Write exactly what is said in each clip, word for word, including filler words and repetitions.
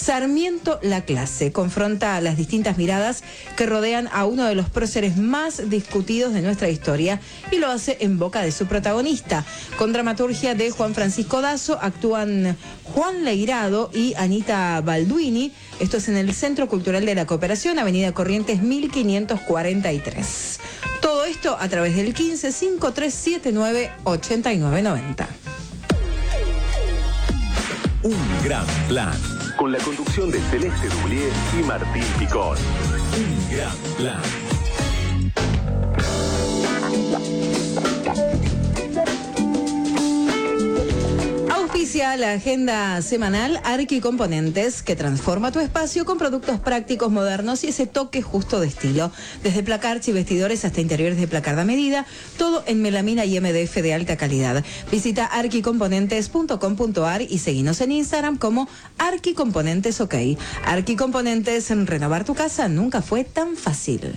Sarmiento la clase. Confronta las distintas miradas que rodean a uno de los próceres más discutidos de nuestra historia y lo hace en boca de su protagonista. Con dramaturgia de Juan Francisco Dazo actúan Juan Leirado y Anita Balduini. Esto es en el Centro Cultural de la Cooperación, Avenida Corrientes mil quinientos cuarenta y tres. Todo esto a través del quince, cincuenta y tres setenta y nueve, ochenta y nueve noventa. Un gran plan. Con la conducción de Celeste Dublier y Martín Picón. Un gran plan. Auspicia la agenda semanal Arqui Componentes, que transforma tu espacio con productos prácticos, modernos y ese toque justo de estilo. Desde placarch y vestidores hasta interiores de placar a medida, todo en melamina y M D F de alta calidad. Visita arqui componentes punto com punto ar y seguinos en Instagram como Arqui Componentes OK. Arqui Componentes, en renovar tu casa nunca fue tan fácil.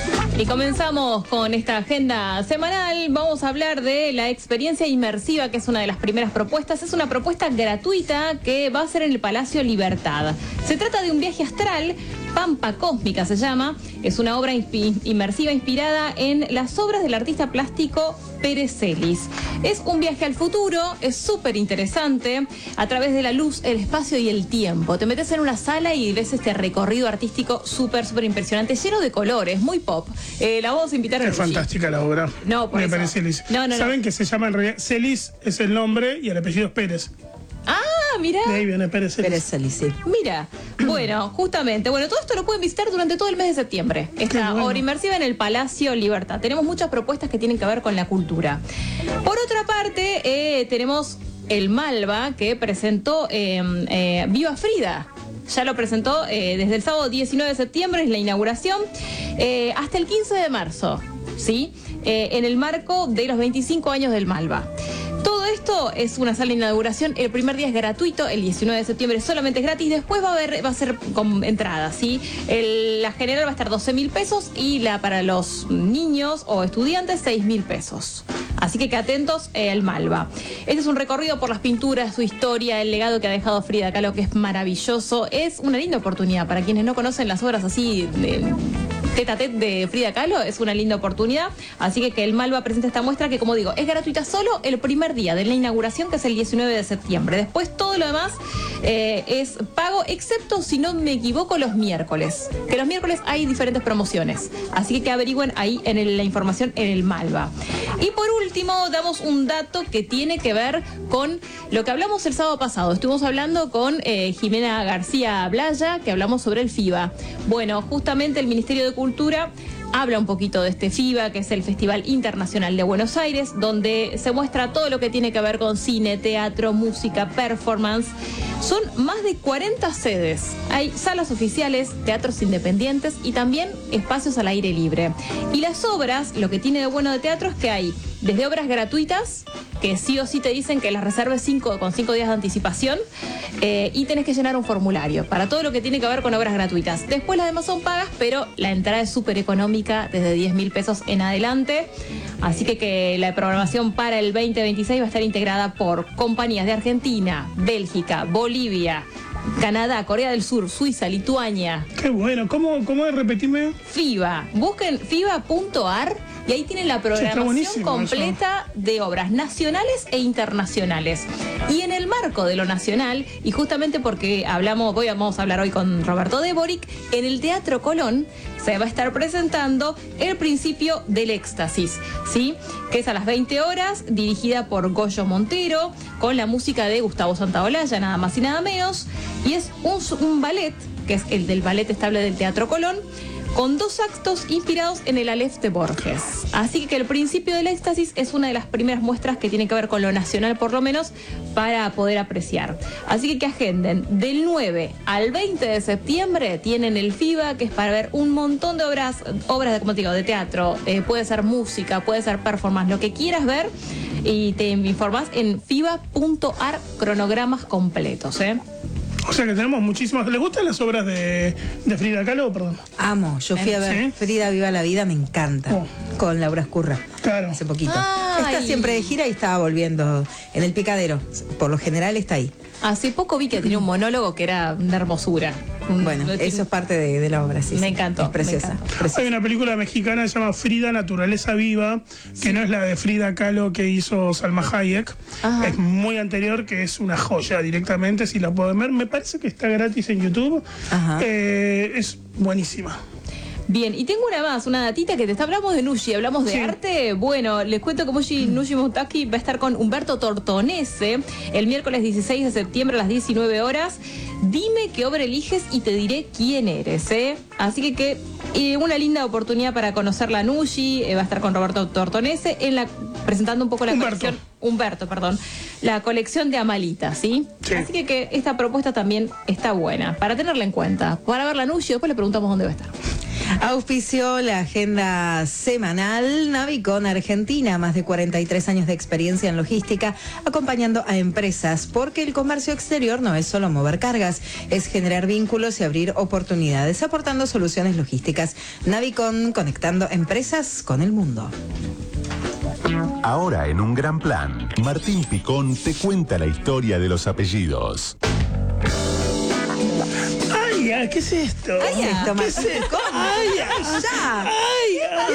Y comenzamos con esta agenda semanal. Vamos a hablar de la experiencia inmersiva, que es una de las primeras propuestas. Es una propuesta gratuita que va a ser en el Palacio Libertad. Se trata de un viaje astral, Pampa Cósmica se llama. Es una obra inspi- inmersiva inspirada en las obras del artista plástico Pérez Celis. Es un viaje al futuro, es súper interesante, a través de la luz, el espacio y el tiempo. Te metes en una sala y ves este recorrido artístico súper, súper impresionante, lleno de colores, muy pop. Eh, la vamos a invitar a Es fantástica la obra. No, por de eso. Pérez Celis. No, no, Saben no. que se llama en realidad Celis es el nombre y el apellido es Pérez. Ah, mirá. De ahí viene Pérez Celis. Pérez Celis, sí. Mira, bueno, justamente, bueno, todo esto lo pueden visitar durante todo el mes de septiembre. Esta bueno. obra inmersiva en el Palacio Libertad. Tenemos muchas propuestas que tienen que ver con la cultura. Por otra parte, eh, tenemos el Malva, que presentó eh, eh, Viva Frida. Ya lo presentó eh, desde el sábado diecinueve de septiembre, es la inauguración, eh, hasta el quince de marzo, ¿sí? Eh, en el marco de los veinticinco años del Malva. Todo esto es una sala de inauguración. El primer día es gratuito, el diecinueve de septiembre solamente es gratis. Después va a haber, va a ser con entrada, ¿sí? El, la general va a estar doce mil pesos y la para los niños o estudiantes seis mil pesos. Así que que atentos eh, al Malva. Este es un recorrido por las pinturas, su historia, el legado que ha dejado Frida Kahlo, que es maravilloso. Es una linda oportunidad para quienes no conocen las obras así de tete a tete de Frida Kahlo, es una linda oportunidad. Así que que el Malva presenta esta muestra que, como digo, es gratuita solo el primer día de la inauguración, que es el diecinueve de septiembre. Después todo lo demás eh, es pago, excepto, si no me equivoco, los miércoles. Que los miércoles hay diferentes promociones. Así que que averigüen ahí en el, la información en el Malva. Y por último, damos un dato que tiene que ver con lo que hablamos el sábado pasado. Estuvimos hablando con eh, Jimena García Blaya, que hablamos sobre el FIBA. Bueno, justamente el Ministerio de Cultura habla un poquito de este FIBA, que es el Festival Internacional de Buenos Aires, donde se muestra todo lo que tiene que ver con cine, teatro, música, performance. Son más de cuarenta sedes. Hay salas oficiales, teatros independientes y también espacios al aire libre. Y las obras, lo que tiene de bueno de teatro es que hay desde obras gratuitas, que sí o sí te dicen que las reserves cinco, con cinco días de anticipación, eh, y tenés que llenar un formulario para todo lo que tiene que ver con obras gratuitas. Después las demás son pagas, pero la entrada es súper económica, desde diez mil pesos en adelante. Así que, que la programación para el veinte veintiséis va a estar integrada por compañías de Argentina, Bélgica, Bolivia, Canadá, Corea del Sur, Suiza, Lituania. Qué bueno. ¿Cómo, cómo es? Repetime? FIBA. Busquen fiba punto ar y ahí tienen la programación completa eso. De obras nacionales e internacionales. Y en el marco de lo nacional, y justamente porque hablamos, voy, vamos a hablar hoy con Roberto Deboric, en el Teatro Colón se va a estar presentando El Principio del Éxtasis, ¿sí? Que es a las veinte horas, dirigida por Goyo Montero, con la música de Gustavo Santaolalla, nada más y nada menos. Y es un, un ballet, que es el del Ballet Estable del Teatro Colón, con dos actos inspirados en el Aleph de Borges. Así que El Principio del Éxtasis es una de las primeras muestras que tiene que ver con lo nacional, por lo menos, para poder apreciar. Así que que agenden. Del nueve al veinte de septiembre tienen el FIBA, que es para ver un montón de obras, obras de, como te digo, de teatro. Eh, puede ser música, puede ser performance, lo que quieras ver. Y te informás en fiba punto ar, cronogramas completos, ¿eh? O sea que tenemos muchísimas. ¿Les gustan las obras de, de Frida Kahlo? Perdón. Amo, yo fui a ver ¿Sí? Frida Viva la Vida, me encanta. Oh. Con Laura Escurra. Claro. Hace poquito. Ay. Está siempre de gira y estaba volviendo en el Picadero. Por lo general está ahí. Hace poco vi que tenía un monólogo que era una hermosura. Bueno, eso es parte de, de la obra, sí. Me sí. encantó. Es preciosa, me encantó. preciosa. Hay una película mexicana que se llama Frida, Naturaleza Viva, que sí. no es la de Frida Kahlo que hizo Salma Hayek. Ajá. Es muy anterior, que es una joya directamente, si la pueden ver. Me parece que está gratis en YouTube. Eh, es buenísima. Bien, y tengo una más, una datita que te está, hablamos de Nushi, hablamos de sí. arte. Bueno, les cuento que Nushi, Nushi Montaki va a estar con Humberto Tortonese el miércoles dieciséis de septiembre a las diecinueve horas. Dime qué obra eliges y te diré quién eres, ¿eh? Así que, que eh, una linda oportunidad para conocer la Nushi. Eh, va a estar con Roberto Tortonese en la, presentando un poco la Humberto. colección. Humberto, perdón. La colección de Amalita, ¿sí? Sí. Así que, que esta propuesta también está buena, para tenerla en cuenta. Para ver la Nushi, después le preguntamos dónde va a estar. Auspició la agenda semanal Navicon Argentina, más de cuarenta y tres años de experiencia en logística, acompañando a empresas, porque el comercio exterior no es solo mover cargas, es generar vínculos y abrir oportunidades, aportando soluciones logísticas. Navicon, conectando empresas con el mundo. Ahora en Un Gran Plan, Martín Picón te cuenta la historia de los apellidos. Ay, ¿qué es esto? Ay, esto, ¿Qué es esto? Ay, ya. Ay, ay.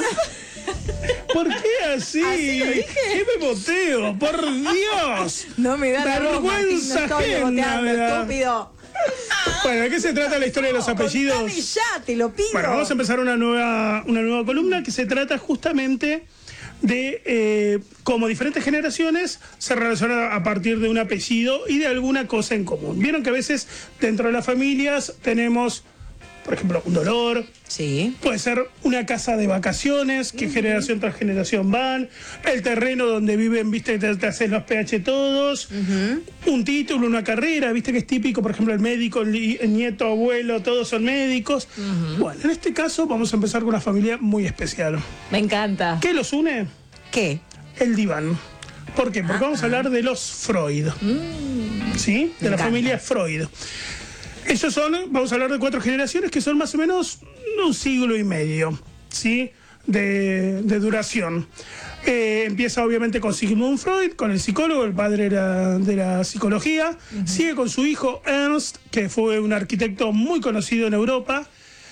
¿Por qué así? ¿Así lo dije? ¿Qué me boteo? ¡Por Dios! No me da la voz, Martín, no estoy boteando, estúpido. Bueno, ¿de qué se trata la historia de los apellidos? Contame ya, te lo pido. Bueno, vamos a empezar una nueva, una nueva columna que se trata justamente de eh, cómo diferentes generaciones se relacionan a partir de un apellido y de alguna cosa en común. Vieron que a veces dentro de las familias tenemos, por ejemplo, un dolor. Sí. Puede ser una casa de vacaciones, que uh-huh. generación tras generación van. El terreno donde viven, viste, que te, te hacen los P H todos. Uh-huh. Un título, una carrera, viste que es típico, por ejemplo, el médico, el, el nieto, abuelo, todos son médicos. Uh-huh. Bueno, en este caso vamos a empezar con una familia muy especial. Me encanta. ¿Qué los une? ¿Qué? El diván. ¿Por qué? Porque uh-huh. vamos a hablar de los Freud. Uh-huh. ¿Sí? De la familia Freud. Ellos son, vamos a hablar de cuatro generaciones que son más o menos un siglo y medio, ¿sí? De, de duración. Eh, empieza obviamente con Sigmund Freud, con el psicólogo, el padre de la, de la psicología. Uh-huh. Sigue con su hijo Ernst, que fue un arquitecto muy conocido en Europa.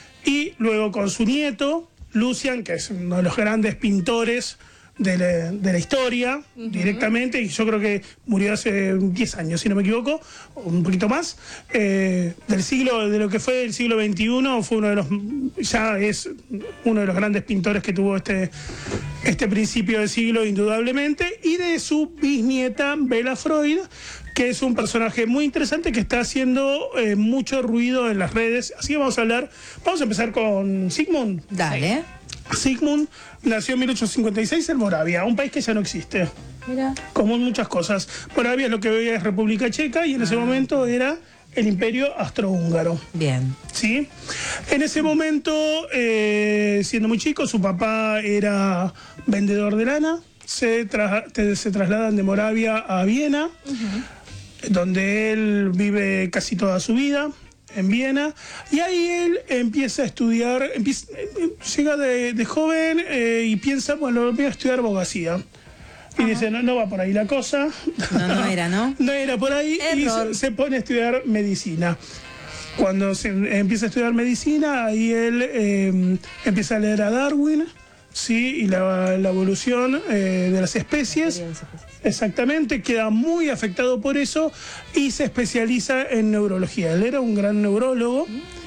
Y luego con su nieto, Lucian, que es uno de los grandes pintores de la, de la historia, uh-huh. directamente, y yo creo que murió hace diez años, si no me equivoco, un poquito más, eh, del siglo, de lo que fue el siglo veintiuno, fue uno de los, ya es uno de los grandes pintores que tuvo este, este principio del siglo, indudablemente, y de su bisnieta, Bella Freud, que es un personaje muy interesante que está haciendo eh, mucho ruido en las redes. Así que vamos a hablar, vamos a empezar con Sigmund. Dale. Sigmund nació en mil ochocientos cincuenta y seis en Moravia, un país que ya no existe. Mira. Como muchas cosas. Moravia es lo que hoy es República Checa y en ah. ese momento era el Imperio Austrohúngaro. Bien. ¿Sí? En ese momento, eh, siendo muy chico, su papá era vendedor de lana. Se, tra se trasladan de Moravia a Viena, uh-huh. donde él vive casi toda su vida. En Viena, y ahí él empieza a estudiar, empieza, llega de, de joven eh, y piensa, bueno, voy a estudiar abogacía. Y uh-huh. dice, no, no va por ahí la cosa. No, no era, ¿no? No era por ahí. Error. Y se, se pone a estudiar medicina. Cuando se empieza a estudiar medicina, ahí él eh, empieza a leer a Darwin, ¿sí? Y la, la evolución eh, de las especies. Exactamente, queda muy afectado por eso y se especializa en neurología. Él era un gran neurólogo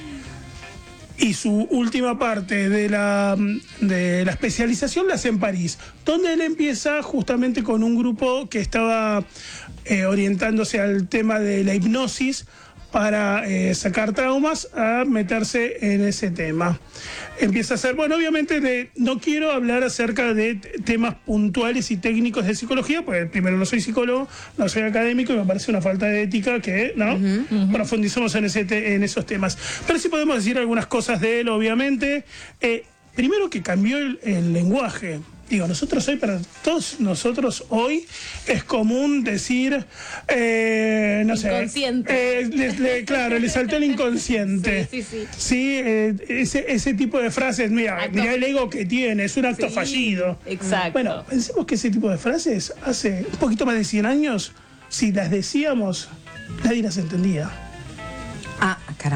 y su última parte de la, de la especialización la hace en París, donde él empieza justamente con un grupo que estaba eh, orientándose al tema de la hipnosis para eh, sacar traumas, a meterse en ese tema. Empieza a ser, bueno, obviamente de, no quiero hablar acerca de temas puntuales y técnicos de psicología, porque primero no soy psicólogo, no soy académico y me parece una falta de ética que, ¿no? Uh-huh, uh-huh. Profundicemos en, ese te, en esos temas. Pero sí podemos decir algunas cosas de él, obviamente. Eh, primero que cambió el, el lenguaje. Digo, nosotros hoy, para todos nosotros hoy, es común decir, eh, no sé, eh, le, le, claro, le saltó el inconsciente. Sí, sí, sí. Sí, eh, ese, ese tipo de frases, mira, mira el ego que tiene, es un acto sí, fallido. Exacto. Bueno, pensemos que ese tipo de frases, hace un poquito más de cien años, si las decíamos, nadie las entendía.